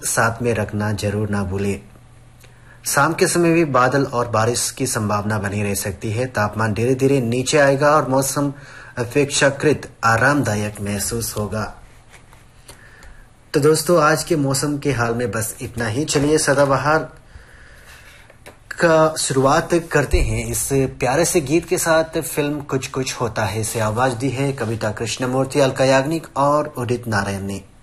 साथ में रखना जरूर ना भूलें। शाम के समय भी बादल और बारिश की संभावना बनी रह सकती है। तापमान धीरे धीरे नीचे आएगा और मौसम अपेक्षाकृत आरामदायक महसूस होगा। तो दोस्तों, आज के मौसम के हाल में बस इतना ही। चलिए सदाबहार का शुरुआत करते हैं इस प्यारे से गीत के साथ। फिल्म कुछ कुछ होता है से आवाज दी है कविता कृष्णमूर्ति, अलका याग्निक और उदित नारायण ने।